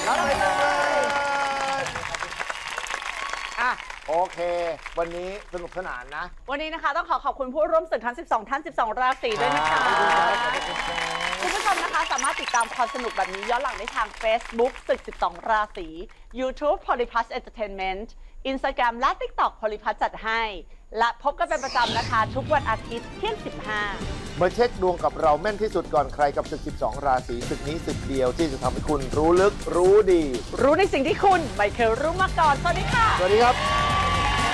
รับไปเลยอ่ะโอเค วันนี้สนุกสนานนะวันนี้นะคะต้องขอบคุณผู้ร่วมศึกทั้ง 12 ท่าน 12 ราศีด้วยนะคะคุณผู้ชมนะคะสามารถติดตามความสนุกแบบนี้ย้อนหลังได้ทาง Facebook ศึก 12 ราศี YouTube Polyplus Entertainment Instagram และ TikTok Polyplus จัดให้ และพบกันเป็นประจำนะคะ ทุกวันอาทิตย์เที่ยง 15 มาเช็คดวงกับเราแม่นที่สุดก่อนใครกับศึก 12 ราศีศึกนี้ศึกเดียวที่จะทำให้คุณรู้ลึกรู้ดีรู้ในสิ่งที่คุณไม่เคยรู้มาก่อน สวัสดีค่ะสวัสดีครับ